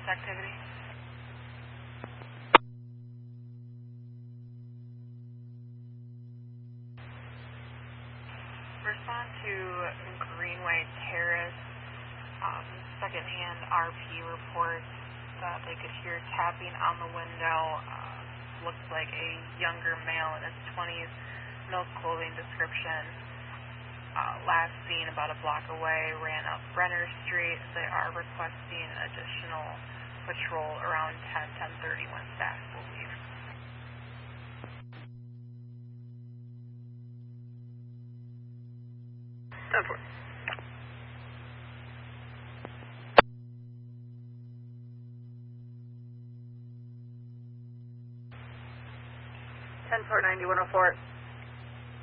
this activity? Respond to Greenway Terrace. Secondhand RP reports that they could hear tapping on the window. Looks like a younger male in his 20s, no clothing description. Last seen about a block away, ran up Brenner Street. They are requesting additional patrol around 10:30 when staff will leave. Over. 10-4, 9104.